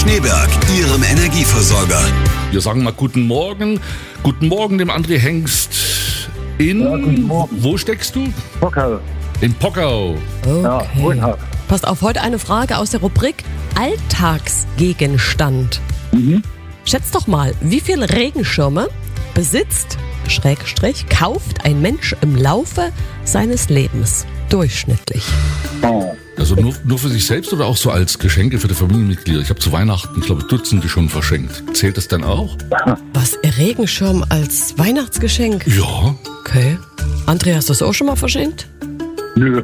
Schneeberg, Ihrem Energieversorger. Wir sagen mal guten Morgen. Guten Morgen dem André Hengst in... Ja, guten Morgen. Wo steckst du? Pockau. In Pockau. Ja, Okay. wohnhaft. Passt auf, heute eine Frage aus der Rubrik Alltagsgegenstand. Schätzt doch mal, wie viele Regenschirme besitzt, / kauft ein Mensch im Laufe seines Lebens? Durchschnittlich. Oh. Also nur für sich selbst oder auch so als Geschenke für die Familienmitglieder? Ich habe zu Weihnachten, ich glaube, Dutzende schon verschenkt. Zählt das dann auch? Was, ein Regenschirm als Weihnachtsgeschenk? Ja. Okay. André, hast du das auch schon mal verschenkt? Nö.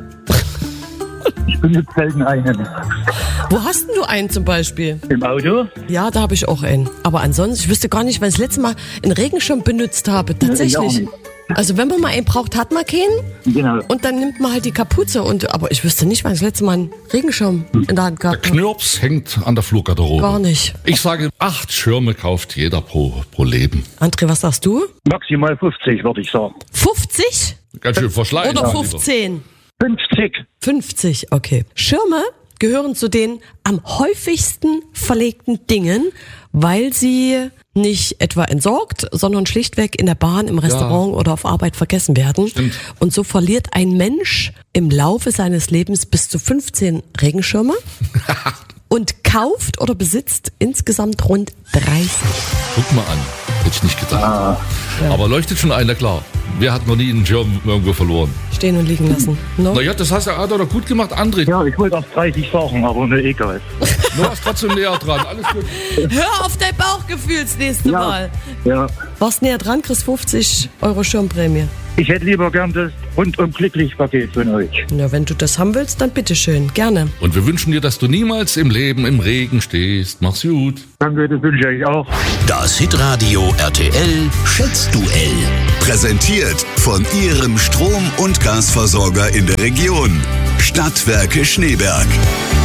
Ich benutze selten einen. Wo hast denn du einen zum Beispiel? Im Auto? Ja, da habe ich auch einen. Aber ansonsten, ich wüsste gar nicht, wann ich das letzte Mal einen Regenschirm benutzt habe. Ich auch Tatsächlich. nicht. Also wenn man mal einen braucht, hat man keinen. Genau. Und dann nimmt man halt die Kapuze. Aber ich wüsste nicht, wann ich das letzte Mal einen Regenschirm in der Hand Der gehabt habe. Knirps hängt an der Flurgarderobe. Gar nicht. Ich sage, 8 Schirme kauft jeder pro Leben. André, was sagst du? Maximal 50, würde ich sagen. 50? Ganz schön verschleiert. Oder mein Lieber. 15? 50. 50, okay. Schirme gehören zu den am häufigsten verlegten Dingen, weil sie nicht etwa entsorgt, sondern schlichtweg in der Bahn, im Restaurant oder auf Arbeit vergessen werden. Stimmt. Und so verliert ein Mensch im Laufe seines Lebens bis zu 15 Regenschirme und kauft oder besitzt insgesamt rund 30. Guck mal an. Hätte ich nicht gedacht. Aber leuchtet schon einer, klar. Wer hat noch nie einen Schirm irgendwo verloren? Stehen und liegen lassen. No? Naja, das hast du doch gut gemacht, André. Ja, ich wollte auf 30 sagen, aber ne, egal. Du warst trotzdem näher dran. Alles gut. Hör auf dein Bauchgefühl das nächste Mal. Ja. Warst näher dran, kriegst 50 Euro Schirmprämie. Ich hätte lieber gern das rundum glücklich Paket von euch. Na, wenn du das haben willst, dann bitteschön, gerne. Und wir wünschen dir, dass du niemals im Leben im Regen stehst. Mach's gut. Danke, das wünsche ich euch auch. Das Hitradio RTL Schätzduell. Präsentiert von Ihrem Strom- und Gasversorger in der Region. Stadtwerke Schneeberg.